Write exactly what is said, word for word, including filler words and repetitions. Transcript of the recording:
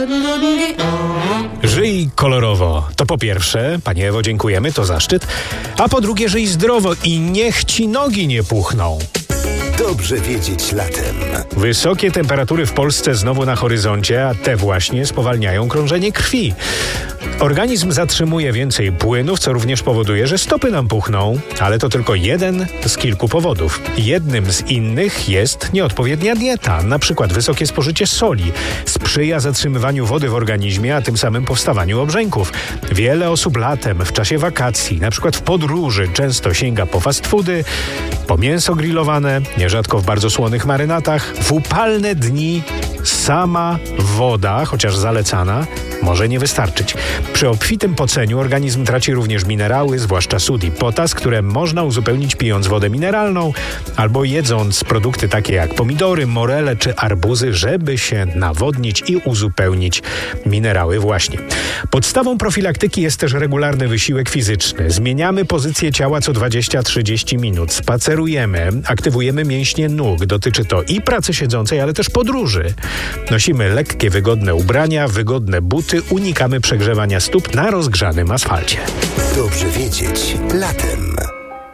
Żyj kolorowo. To po pierwsze, Pani Ewo, dziękujemy, to zaszczyt. A po drugie, żyj zdrowo i niech Ci nogi nie puchną. Dobrze wiedzieć latem. Wysokie temperatury w Polsce znowu na horyzoncie, a te właśnie spowalniają krążenie krwi. Organizm zatrzymuje więcej płynów, co również powoduje, że stopy nam puchną, ale to tylko jeden z kilku powodów. Jednym z innych jest nieodpowiednia dieta, na przykład wysokie spożycie soli. Sprzyja zatrzymywaniu wody w organizmie, a tym samym powstawaniu obrzęków. Wiele osób latem, w czasie wakacji, na przykład w podróży, często sięga po fast foody, po mięso grillowane, nierzadko w bardzo słonych marynatach. W upalne dni sama woda, chociaż zalecana, może nie wystarczyć. Przy obfitym poceniu organizm traci również minerały, zwłaszcza sód i potas, które można uzupełnić pijąc wodę mineralną albo jedząc produkty takie jak pomidory, morele czy arbuzy, żeby się nawodnić i uzupełnić minerały właśnie. Podstawą profilaktyki jest też regularny wysiłek fizyczny. Zmieniamy pozycję ciała co dwadzieścia do trzydziestu minut. Spacerujemy, aktywujemy mięśnie nóg. Dotyczy to i pracy siedzącej, ale też podróży. Nosimy lekkie, wygodne ubrania, wygodne buty, unikamy przegrzewania stóp na rozgrzanym asfalcie. Dobrze wiedzieć latem.